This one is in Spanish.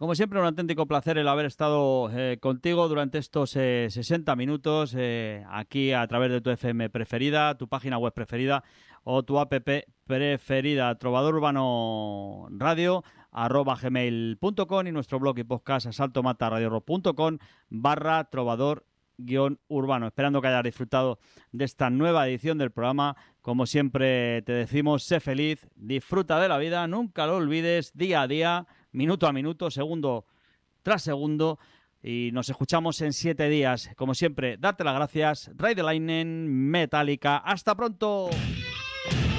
Como siempre, un auténtico placer el haber estado contigo durante estos 60 minutos aquí a través de tu FM preferida, tu página web preferida o tu app preferida, Trovador Urbano Radio @gmail.com y nuestro blog y podcast asaltomataradiorock.com/trovador-urbano. Esperando que hayas disfrutado de esta nueva edición del programa. Como siempre te decimos, sé feliz, disfruta de la vida, nunca lo olvides, día a día, minuto a minuto, segundo tras segundo, y nos escuchamos en 7 días. Como siempre, darte las gracias. Ride the Lightning, Metallica. ¡Hasta pronto!